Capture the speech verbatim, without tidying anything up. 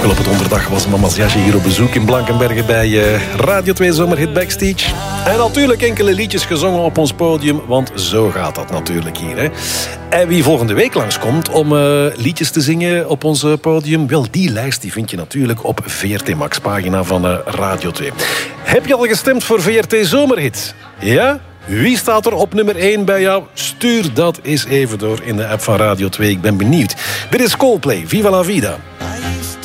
Afgelopen donderdag was Mama's Jasje hier op bezoek in Blankenberge bij uh, Radio twee Zomerhit Backstage. En natuurlijk enkele liedjes gezongen op ons podium, want zo gaat dat natuurlijk hier. Hè. En wie volgende week langskomt om uh, liedjes te zingen op ons podium, wel, die lijst die vind je natuurlijk op V R T Max, pagina van uh, Radio twee. Heb je al gestemd voor V R T Zomerhit? Ja? Wie staat er op nummer één bij jou? Stuur dat eens even door in de app van Radio twee. Ik ben benieuwd. Dit is Coldplay, Viva la Vida.